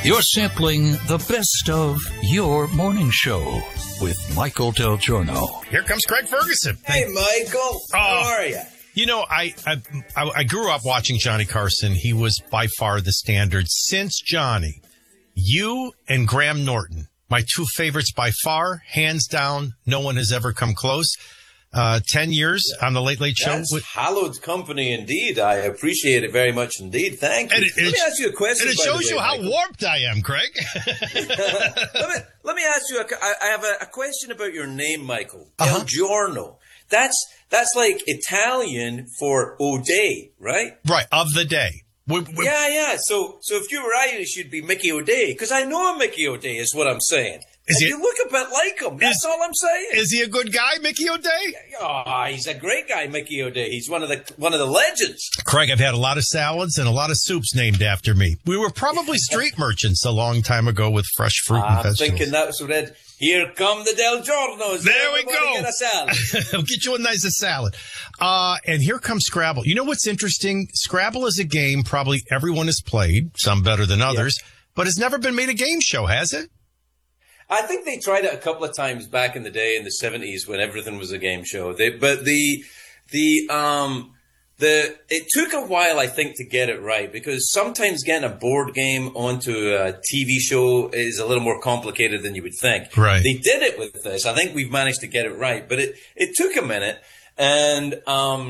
You're sampling the best of your morning show with Michael Del Giorno. Here comes Craig Ferguson. Hey, Michael. How are you? You know, I grew up watching Johnny Carson. He was by far the standard. Since Johnny, you and Graham Norton, my two favorites by far, hands down, no one has ever come close. 10 years on the Late Late Show. That's hallowed company indeed. I appreciate it very much indeed. Thank you. Let me ask you a question. And it shows you how warped I am, Craig. let me ask you, I have a question about your name, Michael. Del Giorno. That's like Italian for O'Day, right? Right, of the day. Yeah. So if you were Irish, you'd be Mickey O'Day, because I know a Mickey O'Day is what I'm saying. You look a bit like him. That's all I'm saying. Is he a good guy, Mickey O'Day? Oh, he's a great guy, Mickey O'Day. He's one of the legends. Craig, I've had a lot of salads and a lot of soups named after me. We were probably street merchants a long time ago with fresh fruit and vegetables. I'm thinking that's what it. Here come the Del Giornos. There we go. Get a salad. I'll get you a nice salad. And here comes Scrabble. You know what's interesting? Scrabble is a game probably everyone has played, some better than others, but it's never been made a game show, has it? I think they tried it a couple of times back in the day in the 70s when everything was a game show. It took a while, I think, to get it right, because sometimes getting a board game onto a TV show is a little more complicated than you would think. Right. They did it with this. I think we've managed to get it right, but it took a minute, and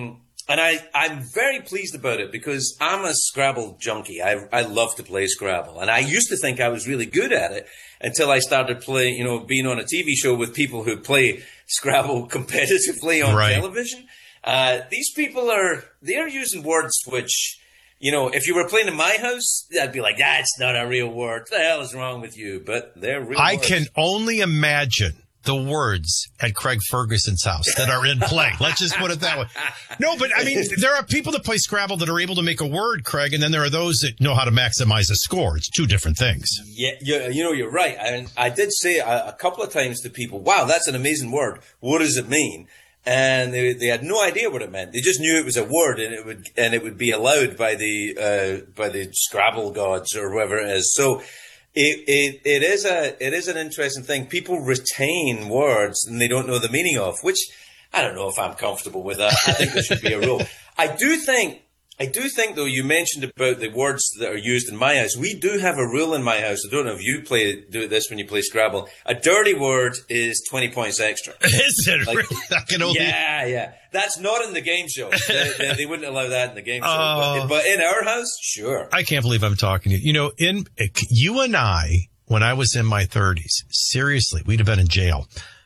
I'm very pleased about it because I'm a Scrabble junkie. I love to play Scrabble, and I used to think I was really good at it until I started playing, being on a TV show with people who play Scrabble competitively on television. These people they're using words which, if you were playing in my house, I'd be like, that's not a real word. What the hell is wrong with you? But they're real I words. can only imagine the words at Craig Ferguson's house that are in play. Let's just put it that way. No, but I mean, there are people that play Scrabble that are able to make a word, Craig, and then there are those that know how to maximize a score. It's two different things. Yeah, you're right. I did say a couple of times to people, wow, that's an amazing word. What does it mean? And they had no idea what it meant. They just knew it was a word, and it would be allowed by the Scrabble gods or whoever it is. So it is an interesting thing. People retain words and they don't know the meaning of, which I don't know if I'm comfortable with that. I think there should be a rule. I do think though, you mentioned about the words that are used in my house. We do have a rule in my house. I don't know if you do this when you play Scrabble. A dirty word is 20 points extra. Is it really? Yeah. That's not in the game show. They wouldn't allow that in the game show. But in our house, sure. I can't believe I'm talking to you. You and I, when I was in my 30s, seriously, we'd have been in jail.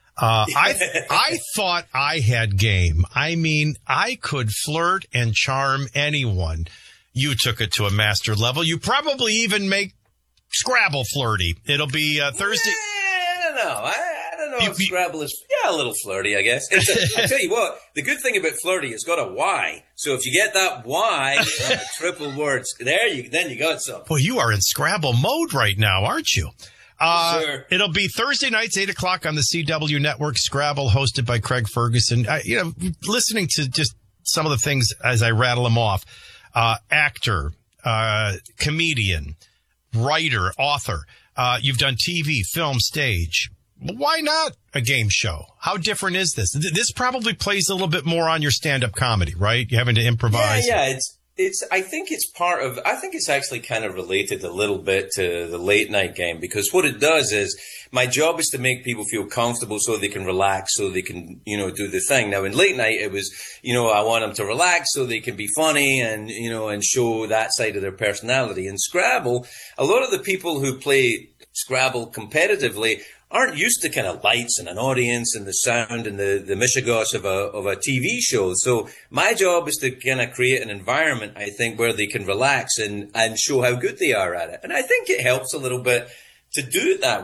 I thought I had game. I mean, I could flirt and charm anyone. You took it to a master level. You probably even make Scrabble flirty. It'll be Thursday. I don't know. I don't know if Scrabble is a little flirty, I guess. I tell you what, the good thing about flirty, it's got a Y. So if you get that Y, triple words, then you got something. Well, you are in Scrabble mode right now, aren't you? Sure. It'll be Thursday nights, 8 o'clock on the CW network. Scrabble hosted by Craig Ferguson. Listening to just some of the things as I rattle them off. Actor, comedian, writer, author. You've done TV, film, stage. Why not a game show? How different is this? This probably plays a little bit more on your stand-up comedy, right? You're having to improvise. Yeah. I think it's actually kind of related a little bit to the late night game, because what it does is my job is to make people feel comfortable so they can relax, so they can, do the thing. Now in late night, it was, I want them to relax so they can be funny and, and show that side of their personality. In Scrabble, a lot of the people who play Scrabble competitively aren't used to kind of lights and an audience and the sound and the mishigosh of a TV show. So my job is to kind of create an environment, I think, where they can relax and show how good they are at it. And I think it helps a little bit to do it that way.